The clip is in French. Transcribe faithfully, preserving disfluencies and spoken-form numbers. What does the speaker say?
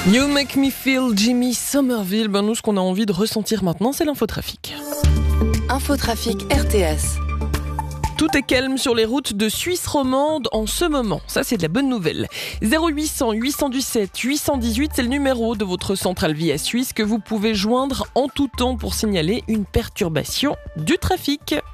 You Make Me Feel, Jimmy Somerville. Ben nous, ce qu'on a envie de ressentir maintenant, c'est l'infotrafic. Infotrafic R T S. Tout est calme sur les routes de Suisse romande en ce moment. Ça, c'est de la bonne nouvelle. zéro huit cents huit cent dix-sept huit cent dix-huit, c'est le numéro de votre centrale Via Suisse que vous pouvez joindre en tout temps pour signaler une perturbation du trafic.